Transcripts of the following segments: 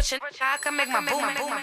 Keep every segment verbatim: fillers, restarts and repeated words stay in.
I can make my boom boom.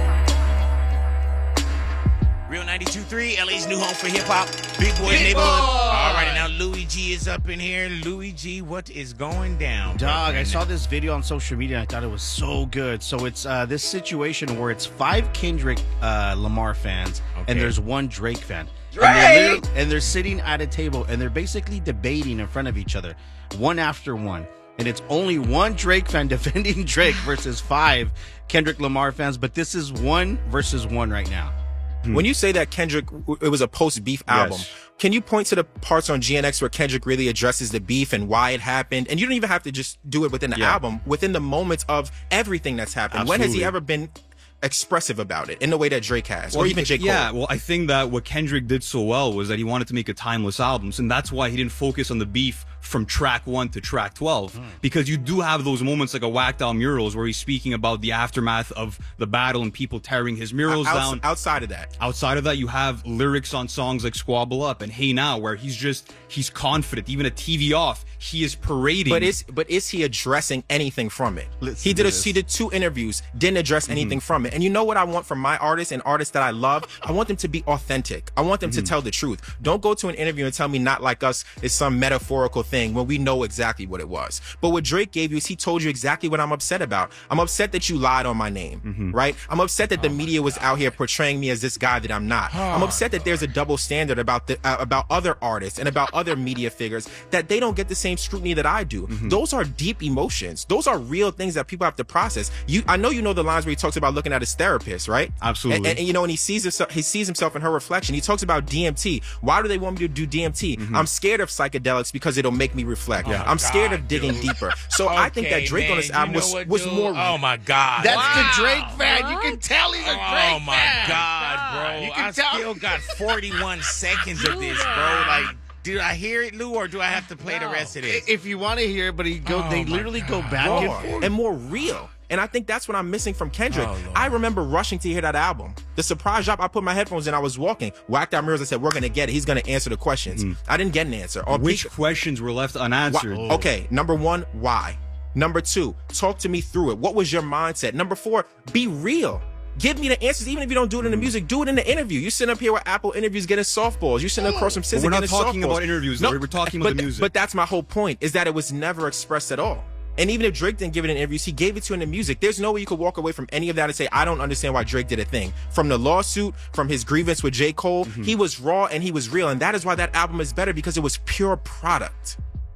Real ninety-two point three, L A's new home for hip-hop. Big Boys Big Neighborhood. Boy. All right, now Louis G is up in here. Louis G, what is going down? Dog, bro? I saw this video on social media and I thought it was so good. So it's uh, this situation where it's five Kendrick uh, Lamar fans Okay. and there's one Drake fan. Drake! And they're, literally- and they're sitting at a table and they're basically debating in front of each other, one after one. And it's only one Drake fan defending Drake versus five Kendrick Lamar fans. But this is one versus one right now. When you say that Kendrick, it was a post-beef album, Yes. can you point to the parts on G N X where Kendrick really addresses the beef and why it happened? And you don't even have to just do it within the Yeah. album, within the moments of everything that's happened. When has he Absolutely. ever been expressive about it in the way that Drake has, or Well, even J. Cole? Yeah, well, I think that what Kendrick did so well was that he wanted to make a timeless album, and that's why he didn't focus on the beef from track one to track twelve, Hmm. because you do have those moments like a Whacked Out Murals where he's speaking about the aftermath of the battle and people tearing his murals Outs- down. outside of that. Outside of that, you have lyrics on songs like Squabble Up and Hey Now, where he's just, he's confident. Even a T V off, he is parading. But is but is he addressing anything from it? Listen he did to a, this. he did two interviews, didn't address anything from it. And you know what I want from my artists and artists that I love? I want them to be authentic. I want them to tell the truth. Don't go to an interview and tell me Not Like Us is some metaphorical thing when we know exactly what it was. But what Drake gave you is he told you exactly what I'm upset about. I'm upset that you lied on my name, right? I'm upset that the media was out here portraying me as this guy that I'm not. I'm upset that there's a double standard about the uh, about other artists and about other media figures, that they don't get the same scrutiny that I do. Those are deep emotions. Those are real things that people have to process. You, I know you know the lines where he talks about looking at his therapist, right? Absolutely. And, and, and, you know, and he sees himself, he sees himself in her reflection. He talks about D M T. Why do they want me to do D M T? I'm scared of psychedelics because it'll make me reflect. I'm scared God, of digging dude. deeper. So I think that Okay, Drake man, on this you album know was, what, was dude? more. Oh my God. That's Wow. the Drake fan. You can tell he's a Drake Oh my fan. God, bro. You can I tell. still got forty-one seconds of this, bro. Like, do I hear it, Lou, or do I have to play the rest of this? If you want to hear it, but he go, Oh they my literally go God. back more and forth. and more real. And I think that's what I'm missing from Kendrick. Oh, Lord. I remember rushing to hear that album. The surprise drop, I put my headphones in, I was walking. Whacked Out Mirrors, I said, we're going to get it. He's going to answer the questions. I didn't get an answer. On Which Peak- questions were left Why- unanswered? Okay, number one, why? Number two, talk to me through it. What was your mindset? Number four, be real. Give me the answers, even if you don't do it in the music. Do it in the interview. You sitting up here with Apple interviews getting softballs. You sitting across from But scissors we're not getting talking softballs. about interviews, though. We're talking about but, the music. But that's my whole point, is that it was never expressed at all. And even if Drake didn't give it in interviews, he gave it to you in the music. There's no way you could walk away from any of that and say, I don't understand why Drake did a thing. From the lawsuit, from his grievance with J. Cole, he was raw and he was real. And that is why that album is better, because it was pure product.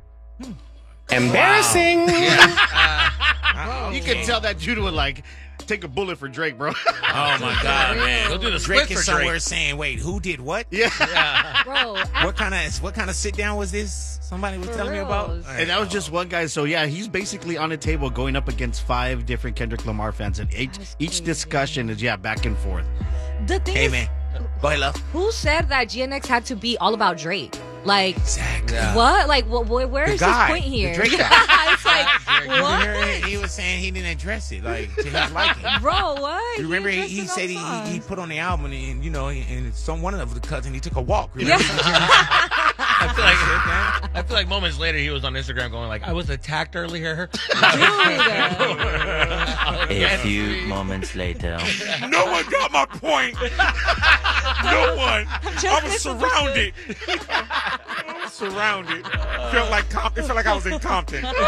Embarrassing. You can tell that Judah would like take a bullet for Drake, bro. Oh my God, man! He'll do the Drake split is for somewhere Drake. saying, "Wait, who did what? yeah. Bro, What kind of what kind of sit down was this? Somebody was For telling me about." reals. And that was just one guy. So yeah, he's basically on a table going up against five different Kendrick Lamar fans, and each That's each crazy. discussion is yeah back and forth. the thing Hey is, man, go ahead, love. who said that G N X had to be all about Drake? Like, Exactly. what? Like, wh- wh- where The is guy, his point the here? Drake guy. It's like, You what? remember he was saying he didn't address it like to his liking. Bro, what? You remember he, addressed he it on said he, songs. he put on the album and you know and some one of the cuts and he took a walk. Yeah. Remember? I feel like I feel like moments later he was on Instagram going like, I was attacked earlier. A few moments later. No one got my point. No one. Just I was misunderstood. surrounded. I was surrounded. Felt like Com- it felt like I was in Compton. All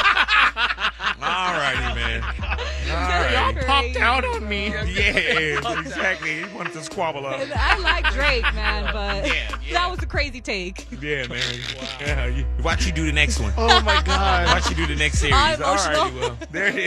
righty, man. All right. Y'all Popped out on me. Yeah, exactly. He wanted to squabble up. I like Drake, man, but Yeah, yeah. that was a crazy take. Yeah, man. Yeah, you- watch you do the next one. Oh my god. Watch you do the next series. I'm All righty, emotional. well, there it is.